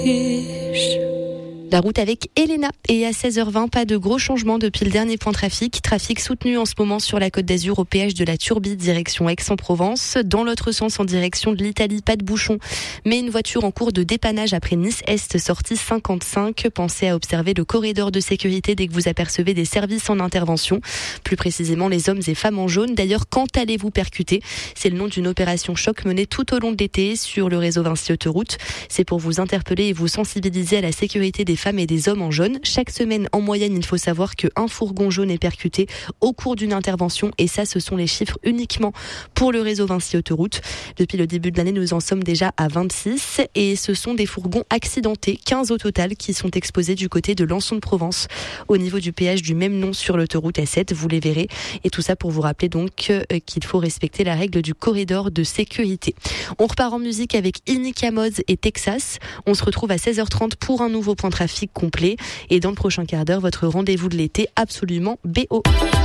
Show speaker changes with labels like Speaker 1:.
Speaker 1: La route avec Elena. Et à 16h20, pas de gros changements depuis le dernier point trafic. Trafic soutenu en ce moment sur la Côte d'Azur au péage de la Turbie, direction Aix-en-Provence. Dans l'autre sens, en direction de l'Italie, pas de bouchon. Mais une voiture en cours de dépannage après Nice-Est, sortie 55. Pensez à observer le corridor de sécurité dès que vous apercevez des services en intervention. Plus précisément, les hommes et femmes en jaune. D'ailleurs, quand allez-vous percuter? C'est le nom d'une opération choc menée tout au long de l'été sur le réseau Vinci Autoroute. C'est pour vous interpeller et vous sensibiliser à la sécurité des femmes et des hommes en jaune. Chaque semaine, en moyenne, il faut savoir qu'un fourgon jaune est percuté au cours d'une intervention. Et ça, ce sont les chiffres uniquement pour le réseau Vinci Autoroute. Depuis le début de l'année, nous en sommes déjà à 26. Et ce sont des fourgons accidentés, 15 au total, qui sont exposés du côté de Lançon de Provence, au niveau du péage du même nom sur l'autoroute A7. Vous les verrez. Et tout ça pour vous rappeler donc qu'il faut respecter la règle du corridor de sécurité. On repart en musique avec Inika Mods et Texas. On se retrouve à 16h30 pour un nouveau point trafic complet. Et dans le prochain quart d'heure, votre rendez-vous de l'été absolument BO.